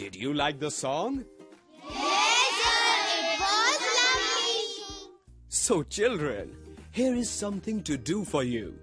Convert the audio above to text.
Did you like the song? Yes, sir. It was lovely. So children, here is something to do for you.